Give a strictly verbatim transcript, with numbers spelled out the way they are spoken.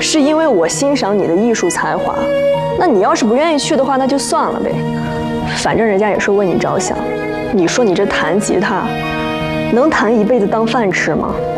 是因为我欣赏你的艺术才华。那你要是不愿意去的话，那就算了呗，反正人家也是为你着想。你说你这弹吉他，能弹一辈子当饭吃吗？